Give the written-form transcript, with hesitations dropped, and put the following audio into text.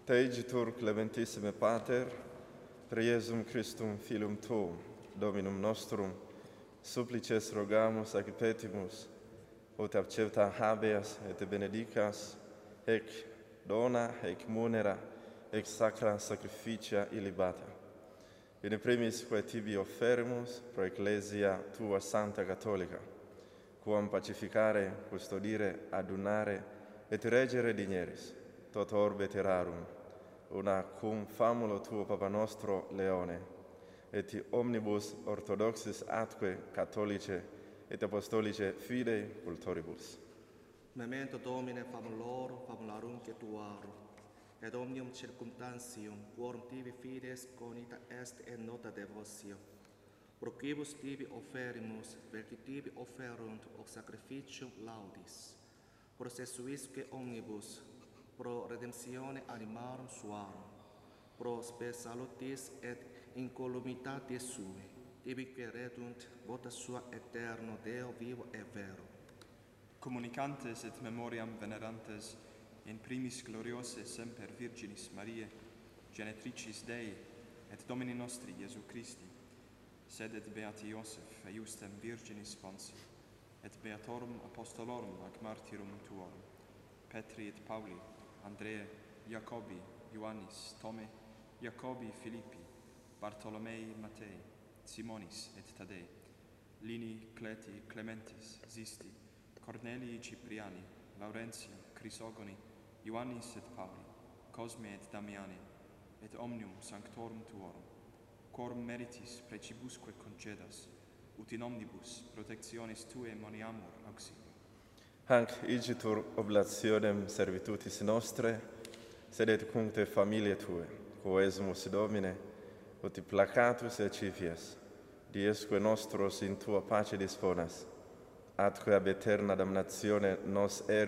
Te igitur clementissime Pater, per Iesum Christum Filium Tuum, Dominum nostrum, supplices rogamus ac petimus, ut accepta habeas et benedicas, ec dona, ec munera, ec sacra sacrificia illibata. In primis quae tibi offerimus pro Ecclesia tua Santa Catholica, quam pacificare, custodire, adunare, et regere digneris, tot orbe terrarum, una cum famulo tuo Papa nostro Leone, et omnibus orthodoxis atque catholice et apostolice fidei cultoribus. Memento Domine famulor, famularum tuarum, et omnium circumstantium, quorum tibi fides conita est et nota devotio. Pro quibus tibi offerimus, velci tibi offerunt hoc sacrificium laudis, processuisque omnibus, pro redemptione animarum suarum, pro spe salutis et incolumitatis sui, tibi queredunt vota sua eterno Deo vivo et vero. Communicantes et memoriam venerantes in primis gloriose semper Virginis Mariae, genetricis Dei et Domini nostri Iesu Christi, sed et beati Iosef eiustem Virginis Ponsi, et beatorum apostolorum ac martyrum tuorum, Petri et Pauli, Andreae, Jacobi, Ioannis, Tome, Jacobi, Philippi, Bartolomei, Matei, Simonis et Tadei, Lini, Cleti, Clementis, Zisti, Cornelii, Cipriani, Laurentia, Crisogoni, Ioannis et Pauli, Cosme et Damiani, et omnium sanctorum tuorum, quorum meritis precibusque concedas, ut in omnibus protectionis tuae moniamur auxilium. Hanc igitur oblationem servitutis nostre, sed et cuncte familiae tue, quoesumus Domine, ut placatus et cipies, diesque nostros in tua pace disponas, atque ab aeterna damnatione nos